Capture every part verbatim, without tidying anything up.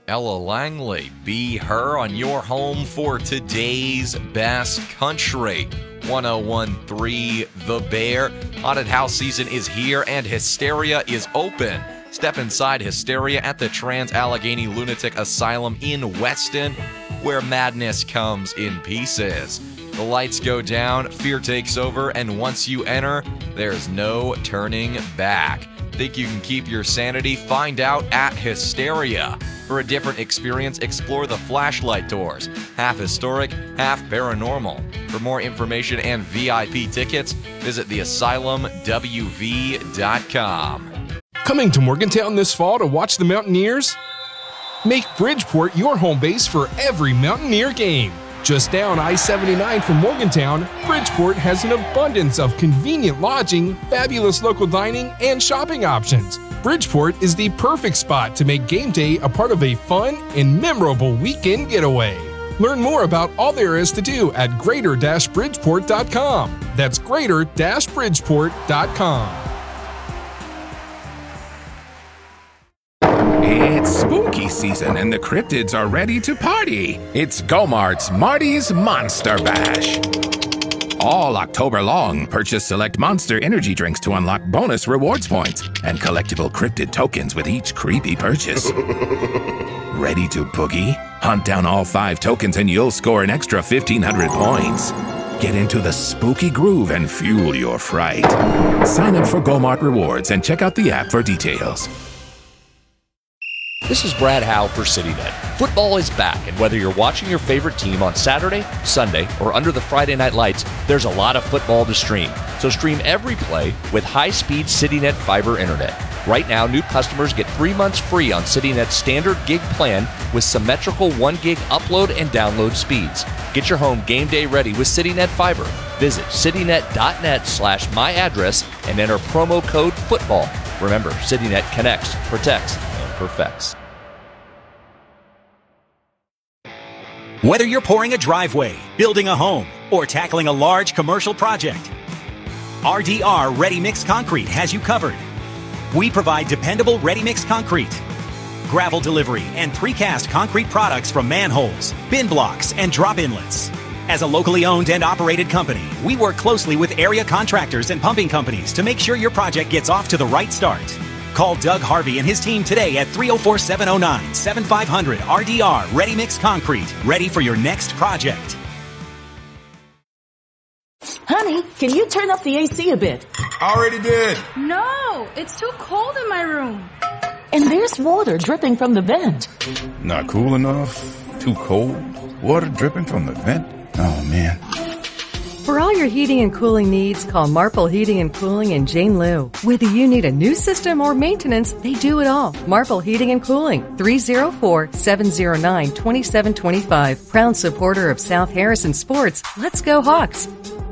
Ella Langley, Be Her on your home for today's best country. one oh one point three The Bear. Haunted house season is here and Hysteria is open. Step inside Hysteria at the Trans-Allegheny Lunatic Asylum in Weston, where madness comes in pieces. The lights go down, fear takes over, and once you enter, there's no turning back. Think you can keep your sanity? Find out at Hysteria. For a different experience, explore the flashlight doors. Half historic, half paranormal. For more information and V I P tickets, visit the asylum w v dot com. Coming to Morgantown this fall to watch the Mountaineers? Make Bridgeport your home base for every Mountaineer game. Just down I seventy-nine from Morgantown, Bridgeport has an abundance of convenient lodging, fabulous local dining, and shopping options. Bridgeport is the perfect spot to make game day a part of a fun and memorable weekend getaway. Learn more about all there is to do at greater dash bridgeport dot com. That's greater dash bridgeport dot com. It's spooky season and the cryptids are ready to party. It's Go-Mart's Marty's Monster Bash. All October long, purchase select Monster energy drinks to unlock bonus rewards points and collectible cryptid tokens with each creepy purchase. Ready to boogie? Hunt down all five tokens and you'll score an extra fifteen hundred points. Get into the spooky groove and fuel your fright. Sign up for Go-Mart Rewards and check out the app for details. This is Brad Howe for CityNet. Football is back, and whether you're watching your favorite team on Saturday, Sunday, or under the Friday night lights, there's a lot of football to stream. So stream every play with high-speed CityNet fiber internet. Right now, new customers get three months free on CityNet's standard gig plan with symmetrical one gig upload and download speeds. Get your home game day ready with CityNet Fiber. Visit citynet.net slash my address and enter promo code FOOTBALL. Remember, CityNet connects, protects, and perfects. Whether you're pouring a driveway, building a home, or tackling a large commercial project, R D R Ready Mix Concrete has you covered. We provide dependable ready-mix concrete, gravel delivery, and precast concrete products from manholes, bin blocks, and drop inlets. As a locally owned and operated company, we work closely with area contractors and pumping companies to make sure your project gets off to the right start. Call Doug Harvey and his team today at three oh four, seven oh nine, seven five hundred R D R Ready Mix Concrete. Ready for your next project. Honey, can you turn up the A C a bit? Already did. No, it's too cold in my room. And there's water dripping from the vent. Not cool enough. Too cold. Water dripping from the vent. Oh, man. For all your heating and cooling needs, call Marple Heating and Cooling in Jane Lew. Whether you need a new system or maintenance, they do it all. Marple Heating and Cooling, three oh four, seven oh nine, two seven two five. Proud supporter of South Harrison Sports. Let's go Hawks.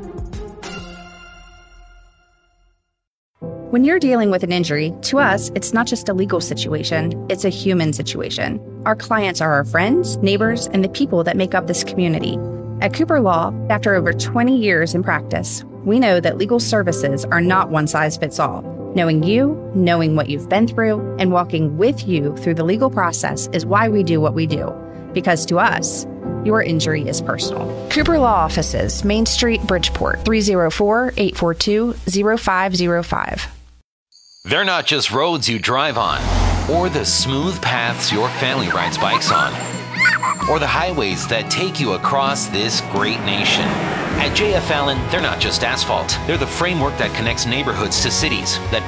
When you're dealing with an injury, to us, it's not just a legal situation, it's a human situation. Our clients are our friends, neighbors, and the people that make up this community. At Cooper Law, after over twenty years in practice, we know that legal services are not one size fits all. Knowing you, knowing what you've been through, and walking with you through the legal process is why we do what we do. Because to us, your injury is personal. Cooper Law Offices, Main Street, Bridgeport, three oh four, eight four two, oh five oh five. They're not just roads you drive on, or the smooth paths your family rides bikes on, or the highways that take you across this great nation. At J F Allen, they're not just asphalt. They're the framework that connects neighborhoods to cities, that